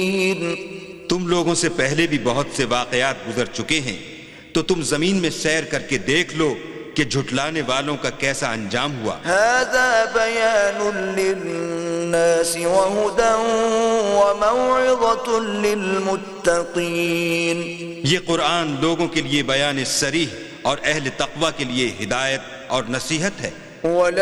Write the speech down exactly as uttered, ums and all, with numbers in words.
तुम लोगों से पहले भी बहुत से वाकयात गुजर चुके हैं, तो तुम जमीन में सैर करके देख लो कि झुटलाने वालों का कैसा अंजाम हुआ। हाज़ा बयानुन लिन्नास व हुदन व मौइज़तुन लिलमुत्तक़ीन। ये कुरान लोगों के लिए बयान सरीह और अहले तक़वा के लिए हिदायत और नसीहत है।